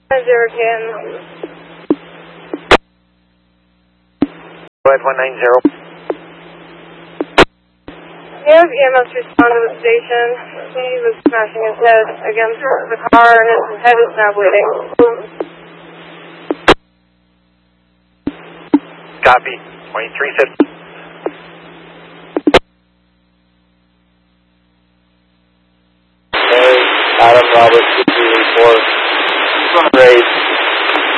0 Go ahead, 190. Yes, EMS responded to the station. He was smashing his head against the car and his head is now bleeding. Copy. 2350. Adam Roberts, 234. Grade